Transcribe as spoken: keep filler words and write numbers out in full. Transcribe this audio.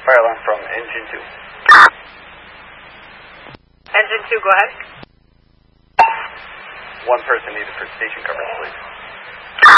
Fire alarm from engine two. Engine two, go ahead. One person needed for station coverage, please.